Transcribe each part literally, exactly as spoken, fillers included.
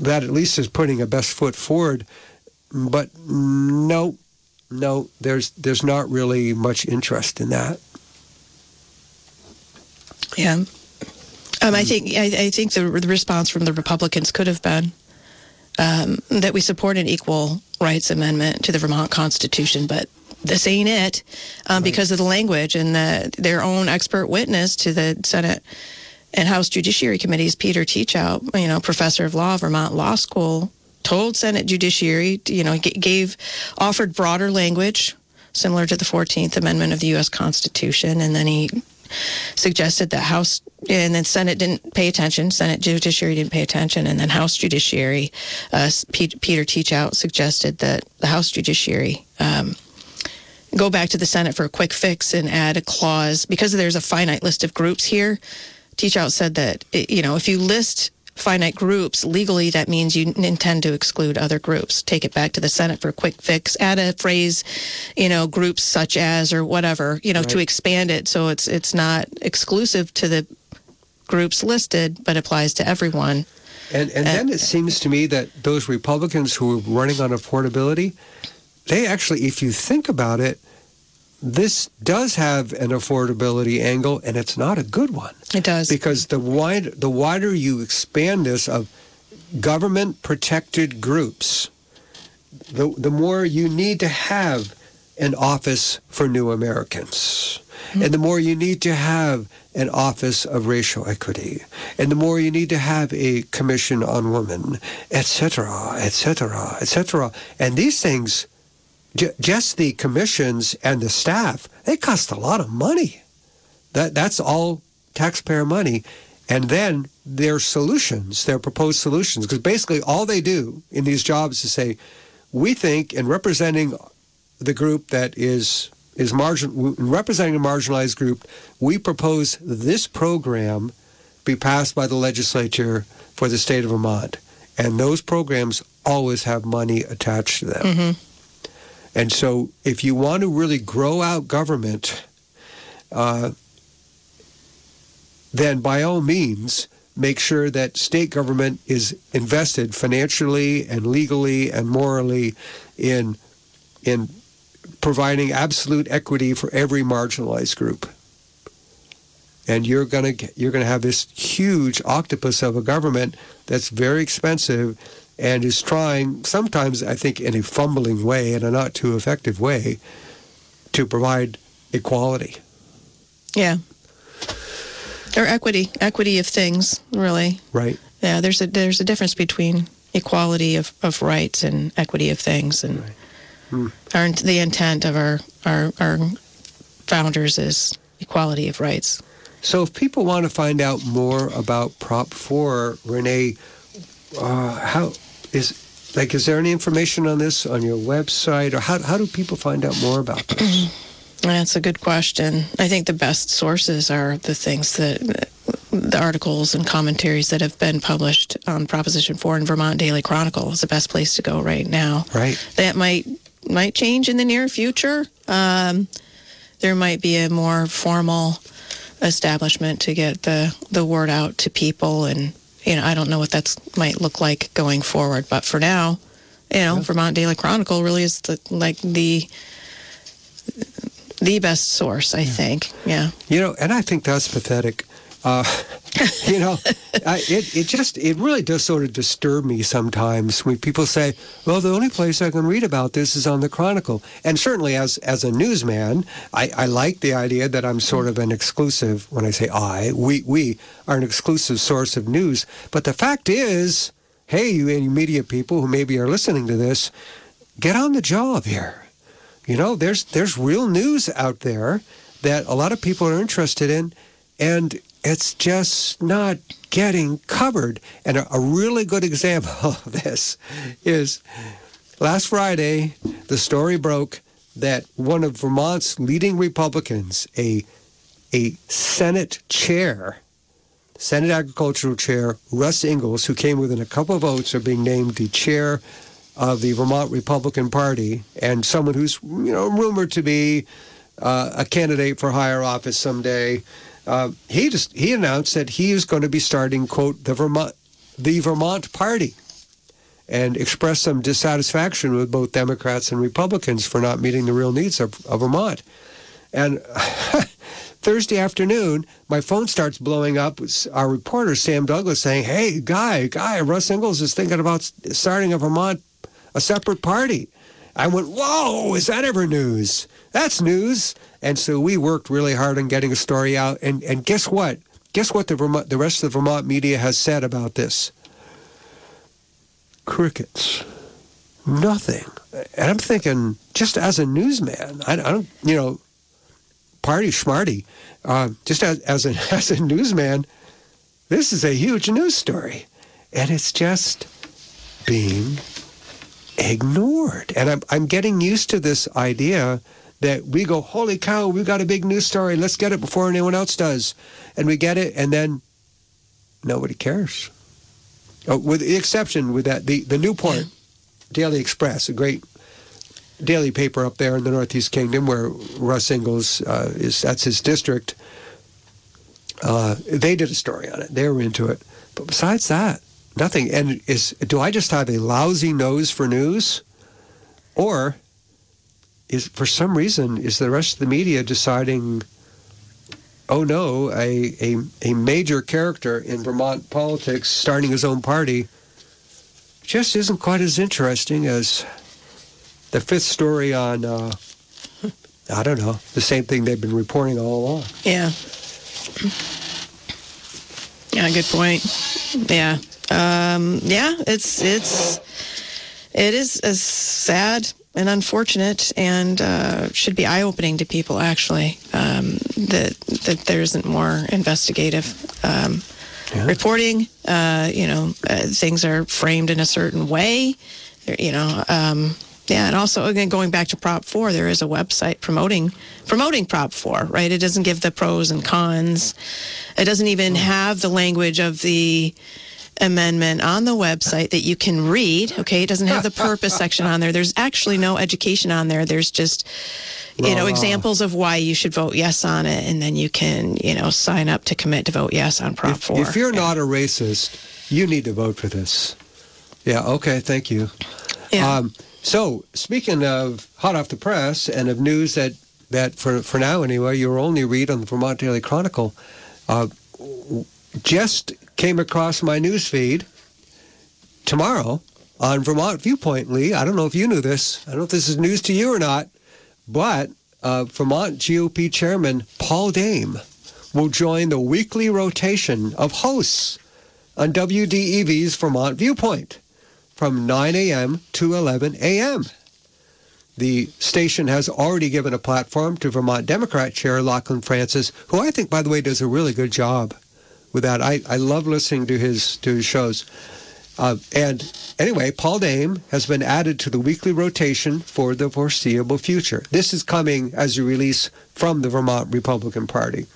that at least is putting a best foot forward. But no, no, there's there's not really much interest in that. Yeah, um, I think I, I think the, the response from the Republicans could have been um, that we support an equal rights amendment to the Vermont Constitution, but this ain't it, um, right. because of the language and the, their own expert witness to the Senate and House Judiciary Committees, Peter Teachout, you know, professor of law, Vermont Law School, told Senate Judiciary, you know, gave, offered broader language similar to the fourteenth Amendment of the U S Constitution, and then he suggested that House and then Senate didn't pay attention. Senate Judiciary didn't pay attention, and then House Judiciary, uh, P- Peter Teachout suggested that the House Judiciary um, go back to the Senate for a quick fix and add a clause because there's a finite list of groups here. Teachout said that, you know, if you list finite groups legally, that means you intend to exclude other groups. Take it back to the Senate for a quick fix. Add a phrase, you know, groups such as or whatever, you know, right. to expand it so it's it's not exclusive to the groups listed, but applies to everyone. And and uh, then it seems to me that those Republicans who are running on affordability, they actually, if you think about it, this does have an affordability angle, and it's not a good one. It does. Because the wide, the wider you expand this of government-protected groups, the, the more you need to have an office for New Americans. Mm-hmm. And the more you need to have an office of racial equity. And the more you need to have a commission on women, et cetera, et cetera, et cetera. And these things... Just the commissions and the staff, they cost a lot of money. That That's all taxpayer money. And then their solutions, their proposed solutions, because basically all they do in these jobs is say, we think in representing the group that is is margin, in representing a marginalized group, we propose this program be passed by the legislature for the state of Vermont. And those programs always have money attached to them. Mm-hmm. And so if you want to really grow out government, uh, then by all means, make sure that state government is invested financially and legally and morally in in providing absolute equity for every marginalized group. And you're gonna you're gonna have this huge octopus of a government that's very expensive and is trying, sometimes I think in a fumbling way, in a not too effective way, to provide equality. Yeah. Or equity, equity of things, really. Right. Yeah, there's a there's a difference between equality of, of rights and equity of things. And right. hmm. our the intent of our, our, our founders is equality of rights. So if people want to find out more about Prop four, Renee, uh, how... Is like is there any information on this on your website, or how how do people find out more about this? That's a good question. I think the best sources are the things that the articles and commentaries that have been published on Proposition four in Vermont Daily Chronicle is the best place to go right now. Right. That might might change in the near future. Um, there might be a more formal establishment to get the the word out to people, and you know, I don't know what that might look like going forward, but for now, you know, yeah. Vermont Daily Chronicle really is the, like the the best source, I yeah. think. Yeah. You know, and I think that's pathetic. Uh, you know, I, it it just it really does sort of disturb me sometimes when people say, "Well, the only place I can read about this is on the Chronicle." And certainly, as as a newsman, I, I like the idea that I'm sort of an exclusive. When I say I, we we are an exclusive source of news. But the fact is, hey, you, you media people who maybe are listening to this, get on the job here. You know, there's there's real news out there that a lot of people are interested in, and it's just not getting covered. And a, a really good example of this is last Friday, the story broke that one of Vermont's leading Republicans, a a Senate chair, Senate Agricultural Chair, Russ Ingalls, who came within a couple of votes of being named the chair of the Vermont Republican Party, and someone who's, you know, rumored to be uh, a candidate for higher office someday. Uh, he just he announced that he is going to be starting, quote, the Vermont the Vermont Party. and expressed some dissatisfaction with both Democrats and Republicans for not meeting the real needs of, of Vermont. And Thursday afternoon, my phone starts blowing up with our reporter, Sam Douglas, saying, hey, Guy, Guy, Russ Ingalls is thinking about starting a Vermont, a separate party. I went, whoa, is that ever news? That's news. And so we worked really hard on getting a story out. And, and guess what? Guess what the Vermont, the rest of the Vermont media has said about this? Crickets. Nothing. And I'm thinking, just as a newsman, I, I don't, you know, party schmarty, uh, just as, as, a, as a newsman, this is a huge news story. And it's just being ignored. And I'm, I'm getting used to this idea that we go, holy cow, we've got a big news story. Let's get it before anyone else does. And we get it, and then nobody cares. Oh, with the exception with that, the, the Newport Daily Express, a great daily paper up there in the Northeast Kingdom where Russ Ingalls, uh, is, that's his district. Uh, they did a story on it. They were into it. But besides that, nothing. And is do I just have a lousy nose for news? Or is, for some reason, is the rest of the media deciding, oh no, a, a, a major character in Vermont politics starting his own party just isn't quite as interesting as the fifth story on, uh, I don't know, the same thing they've been reporting all along. Yeah. Yeah, good point. Yeah. Um, yeah, it's, it's, it is as sad and unfortunate, and uh, should be eye-opening to people, actually, um, that that there isn't more investigative um, yeah. reporting. Uh, you know, uh, things are framed in a certain way. You know, um, yeah, and also again going back to Prop four, there is a website promoting promoting Prop four, right? It doesn't give the pros and cons. It doesn't even have the language of the amendment on the website that you can read. Okay, it doesn't have the purpose section on there. There's actually no education on there. There's just, you well, know, examples of why you should vote yes on it, and then you can, you know, sign up to commit to vote yes on Prop four. If you're yeah. not a racist, you need to vote for this. Yeah, okay, thank you. Yeah. Um, so, speaking of hot off the press and of news that, that for, for now anyway, you'll only read on the Vermont Daily Chronicle, uh, just came across my news feed tomorrow on Vermont Viewpoint, Lee. I don't know if you knew this. I don't know if this is news to you or not, but uh, Vermont G O P Chairman Paul Dame will join the weekly rotation of hosts on W D E V's Vermont Viewpoint from nine a.m. to eleven a.m. The station has already given a platform to Vermont Democrat Chair Lachlan Francis, who I think, by the way, does a really good job with that. I, I love listening to his to his shows. Uh, and anyway, Paul Dame has been added to the weekly rotation for the foreseeable future. This is coming as a release from the Vermont Republican Party.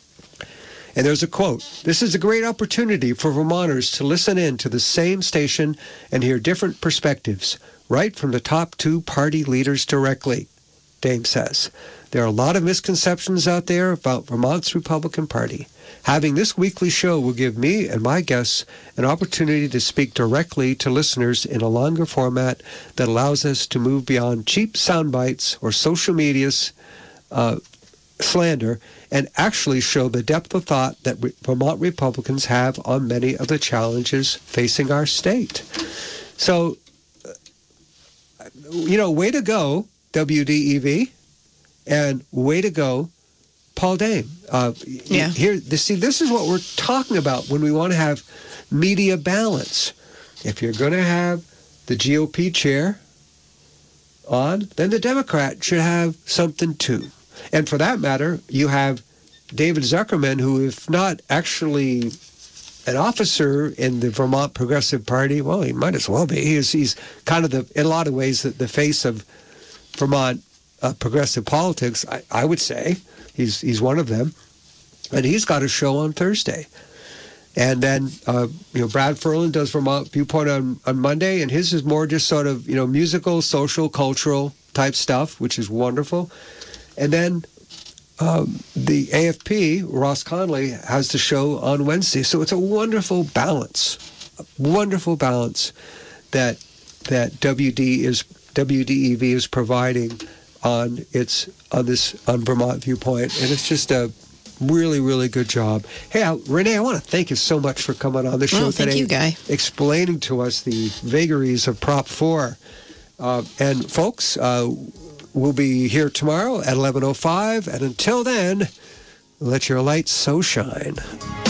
And there's a quote, "This is a great opportunity for Vermonters to listen in to the same station and hear different perspectives, right from the top two party leaders directly," Dame says. "There are a lot of misconceptions out there about Vermont's Republican Party. Having this weekly show will give me and my guests an opportunity to speak directly to listeners in a longer format that allows us to move beyond cheap sound bites or social media's uh, slander and actually show the depth of thought that Re- Vermont Republicans have on many of the challenges facing our state." So, you know, way to go, W D E V, and way to go, Paul Dame. Uh, yeah. Here, this, see, this is what we're talking about when we want to have media balance. If you're going to have the G O P chair on, then the Democrat should have something too. And for that matter, you have David Zuckerman, who, if not actually an officer in the Vermont Progressive Party, well, he might as well be. He's, he's kind of, the, in a lot of ways, the, the face of Vermont uh, progressive politics, I, I would say. He's he's one of them, and he's got a show on Thursday. And then uh, you know, Brad Ferland does Vermont Viewpoint on, on Monday, and his is more just sort of, you know, musical, social, cultural type stuff, which is wonderful. And then um, the A F P, Ross Conley, has the show on Wednesday. So it's a wonderful balance, a wonderful balance that that W D is W D E V is providing on its on this on Vermont Viewpoint, and it's just a really, really good job. Hey, uh, Renee, I want to thank you so much for coming on the show oh, today. Thank you, Guy. Explaining to us the vagaries of Prop four. Uh, and folks, uh, we'll be here tomorrow at eleven oh five, and until then, let your light so shine.